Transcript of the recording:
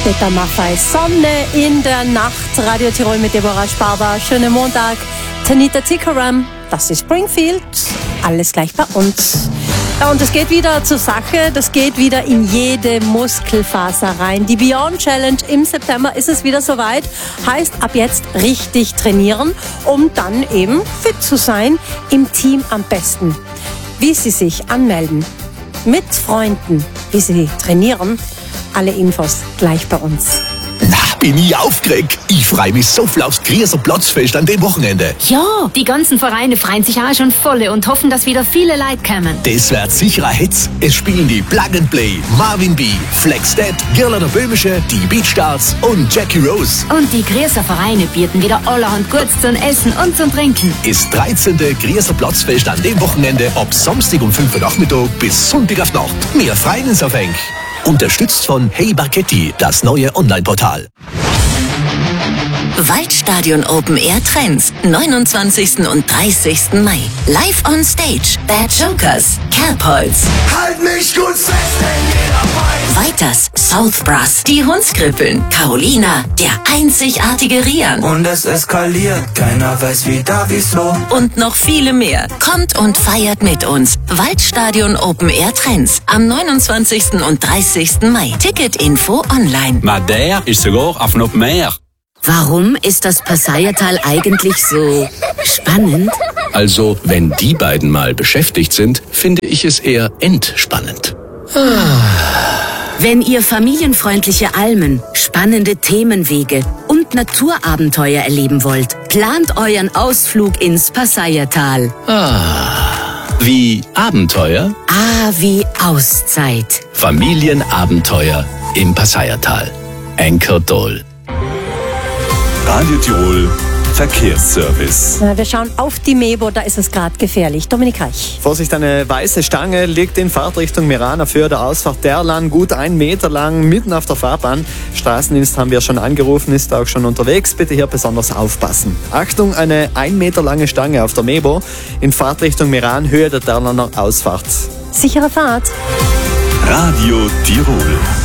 Peter Maffay, Sonne in der Nacht, Radio Tirol mit Deborah Sparber. Schönen Montag, Tanita Tikaram, das ist Springfield, alles gleich bei uns. Ja, und es geht wieder zur Sache, das geht wieder in jede Muskelfaser rein. Die Beyond Challenge im September ist es wieder soweit, heißt ab jetzt richtig trainieren, um dann eben fit zu sein, im Team am besten. Wie Sie sich anmelden, mit Freunden, wie Sie trainieren, alle Infos gleich bei uns. Na, bin ich aufgeregt. Ich freue mich so viel aufs Grieser Platzfest an dem Wochenende. Ja, die ganzen Vereine freuen sich auch schon voll und hoffen, dass wieder viele Leute kommen. Das wird sicher ein Hitz. Es spielen die Plug and Play, Marvin B., Flex Dead, Girla der Böhmische, die Beatstars und Jackie Rose. Und die Grieser Vereine bieten wieder allerhand Gutes zum Essen und zum Trinken. Das 13. Grieser Platzfest an dem Wochenende ab Samstag um 5 Uhr Nachmittag bis Sonntag auf Nacht. Wir freuen uns auf euch. Unterstützt von Hey Barketti, das neue Online-Portal. Waldstadion Open Air Trends, 29. und 30. Mai. Live on Stage, Bad Jokers, Kerbholz. Halt mich gut fest, denn jeder weiß. Weiters, South Brass, die Hundskrippeln, Carolina, der einzigartige Rian. Und es eskaliert, keiner weiß wieder wieso. Und noch viele mehr. Kommt und feiert mit uns. Waldstadion Open Air Trends am 29. und 30. Mai. Ticketinfo online. Madeira ist sogar auf noch mehr. Warum ist das Passaiertal eigentlich so spannend? Also, wenn die beiden mal beschäftigt sind, finde ich es eher entspannend. Wenn ihr familienfreundliche Almen, spannende Themenwege und Naturabenteuer erleben wollt, plant euren Ausflug ins Passaiertal. Wie Abenteuer? Wie Auszeit. Familienabenteuer im Passaiertal. Anchor Dole. Radio Tirol Verkehrsservice. Wir schauen auf die Mebo, da ist es gerade gefährlich. Dominik Reich. Vorsicht, eine weiße Stange liegt in Fahrtrichtung Merana für der Ausfahrt Derlan, gut 1 Meter lang, mitten auf der Fahrbahn. Straßendienst haben wir schon angerufen, ist auch schon unterwegs. Bitte hier besonders aufpassen. Achtung, eine 1 Meter lange Stange auf der Mebo in Fahrtrichtung Meran, Höhe der Derlaner Ausfahrt. Sichere Fahrt. Radio Tirol.